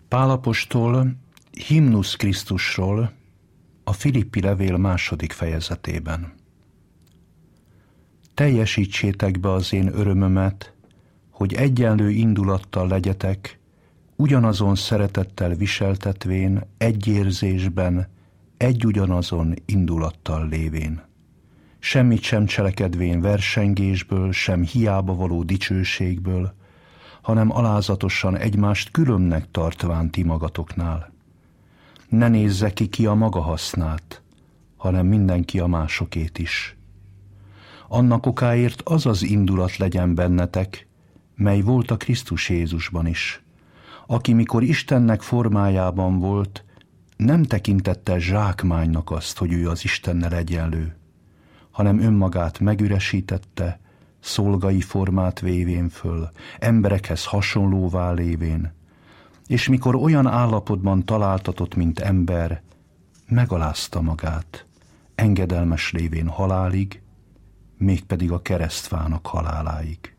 Pál apostol himnusz Krisztusról a Filippi levél 2. fejezetében. Teljesítsétek be az én örömömet, hogy egyenlő indulattal legyetek, ugyanazon szeretettel viseltetvén, egy érzésben, egy ugyanazon indulattal lévén. Semmit sem cselekedvén versengésből, sem hiába való dicsőségből, hanem alázatosan egymást különbnek tartván ti magatoknál. Ne nézze ki a maga hasznát, hanem mindenki a másokét is. Annak okáért az az indulat legyen bennetek, mely volt a Krisztus Jézusban is, aki mikor Istennek formájában volt, nem tekintette zsákmánynak azt, hogy ő az Istennel egyenlő, hanem önmagát megüresítette, szolgai formát vévén föl, emberekhez hasonlóvá lévén, és mikor olyan állapotban találtatott, mint ember, megalázta magát, engedelmes lévén halálig, mégpedig a keresztfának haláláig.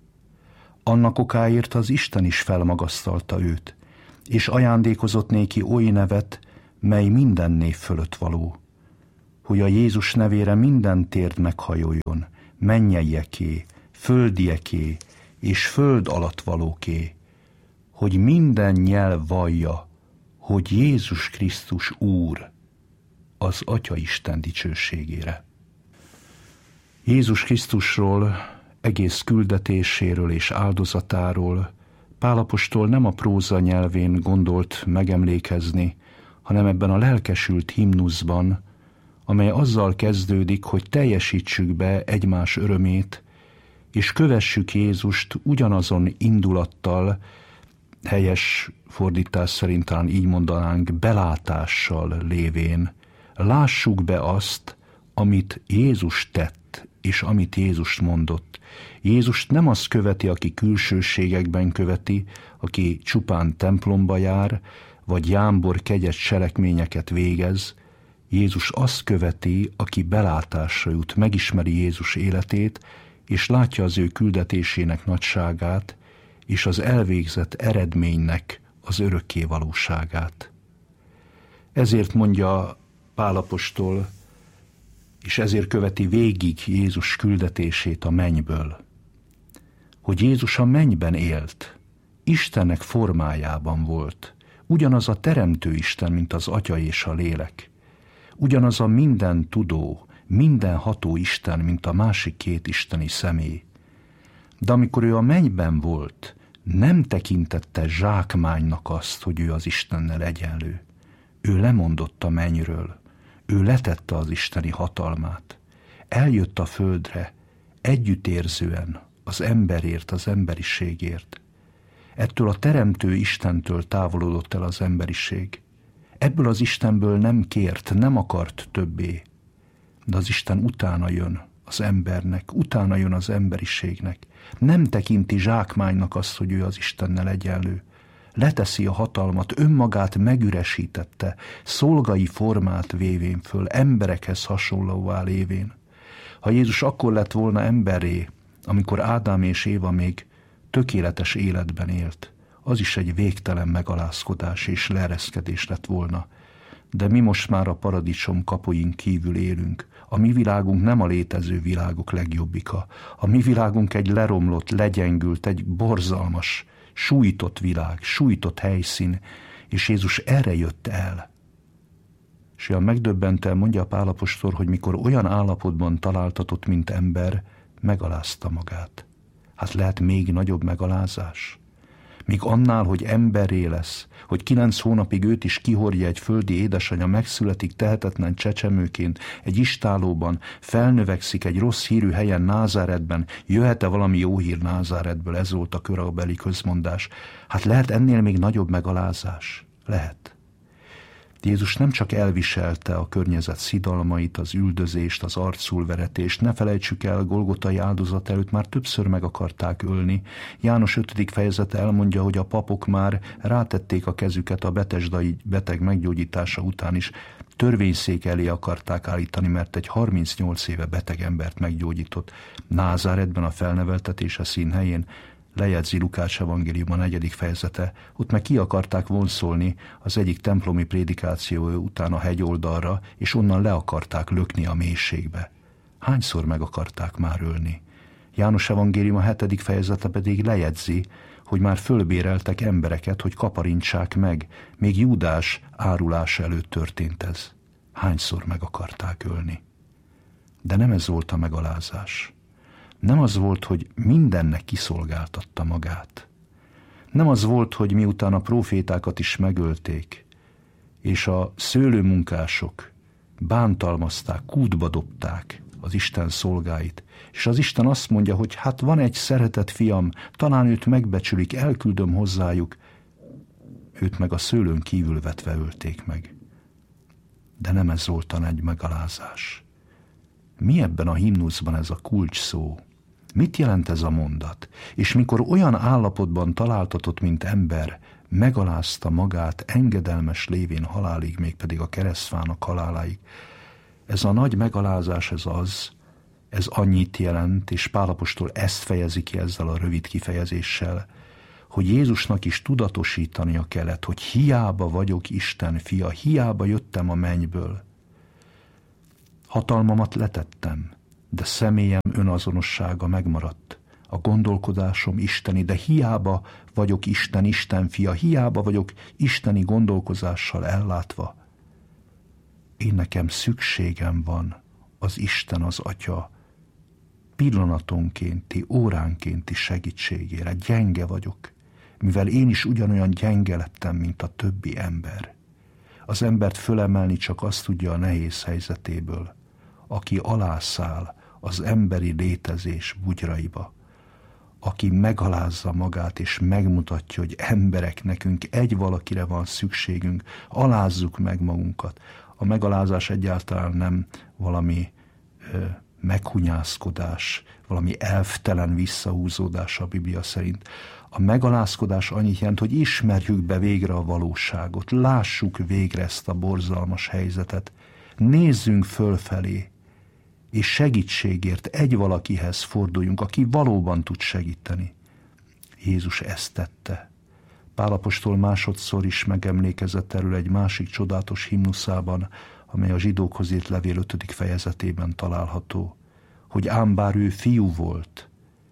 Annak okáért az Isten is felmagasztalta őt, és ajándékozott néki oly nevet, mely minden név fölött való, hogy a Jézus nevére minden térd meghajoljon, mennyeieké, földieké és föld alatt valóké, hogy minden nyelv vallja, hogy Jézus Krisztus Úr, az Atya Isten dicsőségére. Jézus Krisztusról, egész küldetéséről és áldozatáról Pál apostol nem a próza nyelvén gondolt megemlékezni, hanem ebben a lelkesült himnuszban, amely azzal kezdődik, hogy teljesítsük be egymás örömét, és kövessük Jézust ugyanazon indulattal, helyes fordítás szerint talán így mondanánk, belátással lévén. Lássuk be azt, amit Jézus tett, és amit Jézus mondott. Jézust nem az követi, aki külsőségekben követi, aki csupán templomba jár, vagy jámbor kegyes cselekményeket végez. Jézus azt követi, aki belátásra jut, megismeri Jézus életét, és látja az ő küldetésének nagyságát, és az elvégzett eredménynek az örökké valóságát. Ezért mondja Pál apostol, és ezért követi végig Jézus küldetését a mennyből, hogy Jézus a mennyben élt, Istennek formájában volt, ugyanaz a teremtő Isten, mint az Atya és a Lélek, ugyanaz a minden tudó, minden ható Isten, mint a másik két isteni személy. De amikor ő a mennyben volt, nem tekintette zsákmánynak azt, hogy ő az Istennel egyenlő. Ő lemondott a mennyről, ő letette az isteni hatalmát. Eljött a földre, együttérzően, az emberért, az emberiségért. Ettől a teremtő Istentől távolodott el az emberiség. Ebből az Istenből nem kért, nem akart többé. De az Isten utána jön az embernek, utána jön az emberiségnek. Nem tekinti zsákmánynak azt, hogy ő az Istennel egyenlő. Leteszi a hatalmat, önmagát megüresítette, szolgai formát vévén föl, emberekhez hasonlóvá lévén. Ha Jézus akkor lett volna emberré, amikor Ádám és Éva még tökéletes életben élt, az is egy végtelen megalázkodás és leereszkedés lett volna. De mi most már a paradicsom kapuin kívül élünk. A mi világunk nem a létező világok legjobbika. A mi világunk egy leromlott, legyengült, egy borzalmas, sújtott világ, sújtott helyszín, és Jézus erre jött el. És olyan megdöbbenten mondja Pál apostol, hogy mikor olyan állapotban találtatott, mint ember, megalázta magát. Hát lehet még nagyobb megalázás? Míg annál, hogy emberré lesz, hogy 9 hónapig őt is kihordja egy földi édesanyja, megszületik tehetetlen csecsemőként, egy istállóban, felnövekszik egy rossz hírű helyen, Názáretben, jöhet-e valami jó hír Názáretből, ez volt a korabeli közmondás. Hát lehet ennél még nagyobb megalázás? Lehet. Jézus nem csak elviselte a környezet szidalmait, az üldözést, az arcúlveretést, ne felejtsük el, Golgotai áldozat előtt már többször meg akarták ölni. János 5. fejezete elmondja, hogy a papok már rátették a kezüket a betesdai beteg meggyógyítása után is. Törvényszék elé akarták állítani, mert egy 38 éve beteg embert meggyógyított. Názáretben a felneveltetése színhelyén Lejegyzi Lukács evangélium a 4. fejezete, ott meg ki akarták vonszolni az egyik templomi prédikáció után a hegyoldalra, és onnan le akarták lökni a mélységbe. Hányszor meg akarták már ölni? János evangélium a 7. fejezete pedig lejegyzi, hogy már fölbéreltek embereket, hogy kaparintsák meg, még Júdás árulása előtt történt ez. Hányszor meg akarták ölni? De nem ez volt a megalázás. Nem az volt, hogy mindennek kiszolgáltatta magát. Nem az volt, hogy miután a prófétákat is megölték, és a szőlőmunkások bántalmazták, kútba dobták az Isten szolgáit, és az Isten azt mondja, hogy hát van egy szeretett fiam, talán őt megbecsülik, elküldöm hozzájuk, őt meg a szőlőn kívül vetve ölték meg. De nem ez volt a nagy megalázás. Mi ebben a himnuszban ez a kulcs szó? Mit jelent ez a mondat? És mikor olyan állapotban találtatott, mint ember, megalázta magát engedelmes lévén halálig, mégpedig a keresztfának haláláig. Ez a nagy megalázás, ez annyit jelent, és Pál apostol ezt fejezi ki ezzel a rövid kifejezéssel, hogy Jézusnak is tudatosítania kellett, hogy hiába vagyok Isten fia, hiába jöttem a mennyből. Hatalmamat letettem, de személyem önazonossága megmaradt. A gondolkodásom isteni, de hiába vagyok Isten fia, hiába vagyok isteni gondolkozással ellátva. Én nekem szükségem van az Isten, az Atya pillanatonkénti, óránkénti segítségére. Gyenge vagyok, mivel én is ugyanolyan gyenge lettem, mint a többi ember. Az embert fölemelni csak azt tudja a nehéz helyzetéből, aki alászáll az emberi létezés bugyraiba, aki megalázza magát és megmutatja, hogy emberek, nekünk egy valakire van szükségünk, alázzuk meg magunkat. A megalázás egyáltalán nem valami meghunyászkodás, valami elftelen visszahúzódás a Biblia szerint. A megalázkodás annyit jelent, hogy ismerjük be végre a valóságot, lássuk végre ezt a borzalmas helyzetet, nézzünk fölfelé, és segítségért egy valakihez forduljunk, aki valóban tud segíteni. Jézus ezt tette. Pál apostol másodszor is megemlékezett erről egy másik csodálatos himnuszában, amely a zsidókhoz írt levél 5. fejezetében található, hogy ám bár ő fiú volt,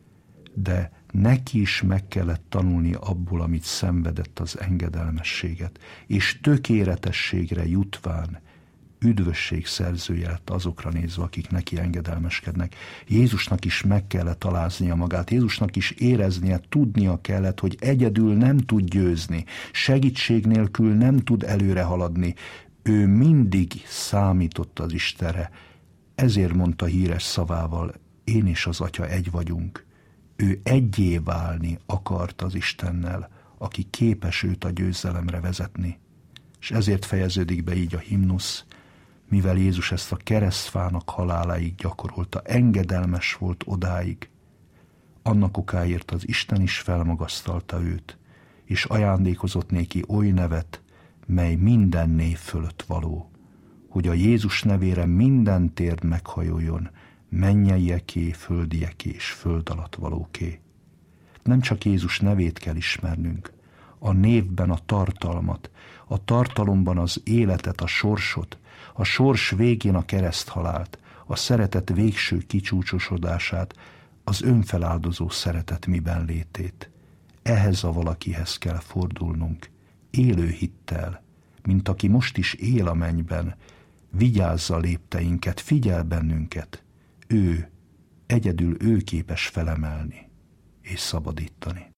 de neki is meg kellett tanulni abból, amit szenvedett, az engedelmességet, és tökéletességre jutván üdvösség szerzője lett azokra nézve, akik neki engedelmeskednek. Jézusnak is meg kellett aláznia magát, Jézusnak is éreznie, tudnia kellett, hogy egyedül nem tud győzni, segítség nélkül nem tud előre haladni. Ő mindig számított az Istenre, ezért mondta híres szavával, én és az Atya egy vagyunk. Ő egyé válni akart az Istennel, aki képes őt a győzelemre vezetni. És ezért fejeződik be így a himnusz, mivel Jézus ezt a keresztfának haláláig gyakorolta, engedelmes volt odáig, annak okáért az Isten is felmagasztalta őt, és ajándékozott néki oly nevet, mely minden név fölött való, hogy a Jézus nevére minden térd meghajoljon, mennyeieké, földieké és föld alatt valóké. Nem csak Jézus nevét kell ismernünk, a névben a tartalmat, a tartalomban az életet, a sorsot, a sors végén a kereszthalált, a szeretet végső kicsúcsosodását, az önfeláldozó szeretet miben létét. Ehhez a valakihez kell fordulnunk, élő hittel, mint aki most is él a mennyben, vigyázza lépteinket, figyel bennünket. Ő, egyedül ő képes felemelni és szabadítani.